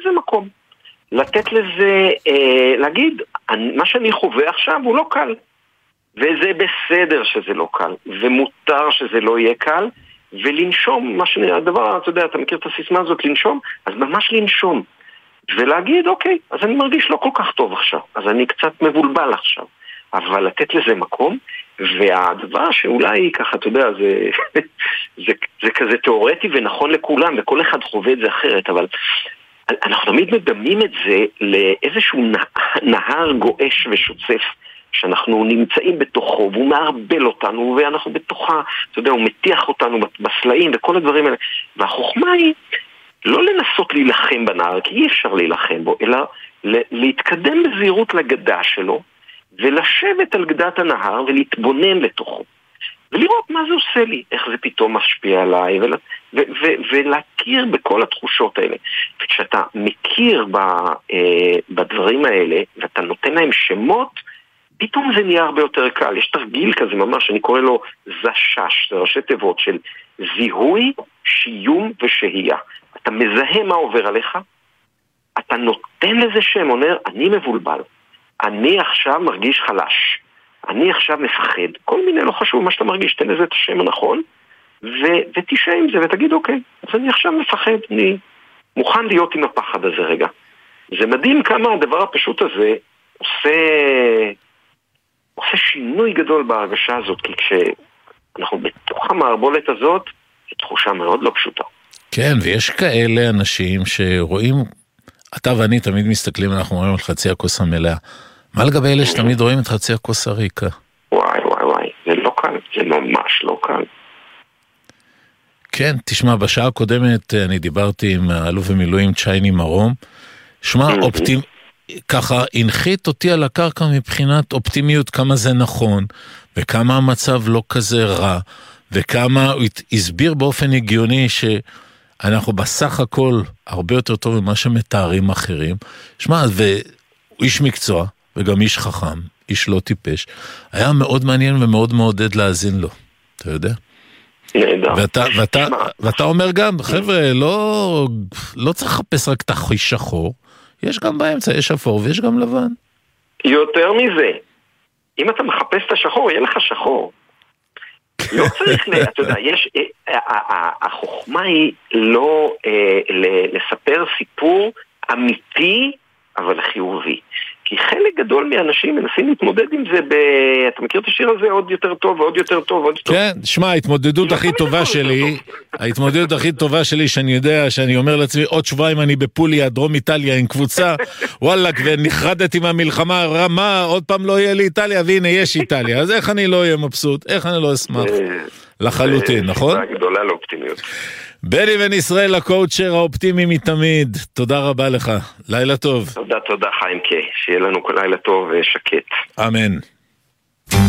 לזה מקום. לתת לזה, להגיד, מה שאני חווה עכשיו הוא לא קל. וזה בסדר שזה לא קל. ומותר שזה לא יהיה קל. ולנשום, הדבר, אתה יודע, אתה מכיר את הסיסמה הזאת, לנשום? אז ממש לנשום. ולהגיד, אוקיי, אז אני מרגיש לא כל כך טוב עכשיו. אז אני קצת מבולבל עכשיו. אבל לתת לזה מקום, והדבר שאולי ככה, אתה יודע, זה כזה תיאורטי ונכון לכולם, וכל אחד חווה את זה אחרת, אבל אנחנו תמיד מדמים את זה לאיזשהו נהר גועש ושוצף, שאנחנו נמצאים בתוכו, והוא מערבל אותנו, ואנחנו בתוכה, אתה יודע, הוא מטיח אותנו בסלעים, וכל הדברים האלה. והחוכמה היא לא לנסות להילחם בנהר, כי אי אפשר להילחם בו, אלא להתקדם בזהירות לגדה שלו, ולשבת על גדת הנהר ולהתבונן לתוכו. ולראות מה זה עושה לי, איך זה פתאום משפיע עליי, ולהכיר בכל התחושות האלה. וכשאתה מכיר בדברים האלה, ואתה נותן להם שמות, פתאום זה נהיה הרבה יותר קל. יש תרגיל כזה ממש, אני קורא לו זשש, זה ראשי תיבות של זיהוי, שיום ושהייה. אתה מזהה מה עובר עליך, אתה נותן לזה שם, אומר, אני מבולבל. אני עכשיו מרגיש חלש, אני עכשיו מפחד, כל מיני לא חשוב מה שאתה מרגיש, תן לזה את השם הנכון, ותשע עם זה ותגיד אוקיי, אז אני עכשיו מפחד, אני מוכן להיות עם הפחד הזה רגע. זה מדהים כמה הדבר הפשוט הזה עושה שינוי גדול בהרגשה הזאת, כי כשאנחנו בתוך המערבולת הזאת, זו תחושה מאוד לא פשוטה. כן, ויש כאלה אנשים שרואים, אתה ואני תמיד מסתכלים, אנחנו רואים על חצי הכוס המלאה. מה לגבי אלה שתמיד רואים את חצי הכוס הריקה? וואי, זה לא קל, זה ממש לא קל. כן, תשמע, בשעה הקודמת אני דיברתי עם האלוף במילואים צ'ייני מרום, שמע, ככה הנחית אותי על הקרקע מבחינת אופטימיות, כמה זה נכון, וכמה המצב לא כזה רע, וכמה הוא הסביר באופן הגיוני שאנחנו בסך הכל הרבה יותר טוב ממה שמתארים אחרים. שמע, והוא איש מקצוע, וגם איש חכם, איש לא טיפש, היה מאוד מעניין ומאוד מעודד להאזין לו, אתה יודע? ואתה אומר גם, חבר'ה, לא צריך לחפש רק את החיש שחור, יש גם באמצע, יש אפור ויש גם לבן. יותר מזה, אם אתה מחפש את השחור, יהיה לך שחור. לא צריך, אתה יודע, החוכמה היא לא לספר סיפור אמיתי, אבל חיובי. כי חלק גדול מהאנשים מנסים להתמודד עם זה אתה מכיר את השיר הזה? עוד יותר טוב, ועוד יותר טוב, ועוד יותר טוב. כן, שמע, ההתמודדות הכי טובה שלי, שאני יודע, שאני אומר לעצמי, עוד שבועיים אני בפוליה, דרום איטליה, עם קבוצה, וואלק, ונחרדתי מהמלחמה, מה, עוד פעם לא יהיה לי איטליה, והנה יש איטליה, אז איך אני לא אהיה מבסוט? איך אני לא אשמח? לחלוטין, נכון? זה גדולה לאופטימיות. בני בן ישראל, הקואוצ'ר האופטימי מתמיד, תודה רבה לך, לילה טוב. תודה חיים קיי, שיהיה לנו כל לילה טוב ושקט. אמן.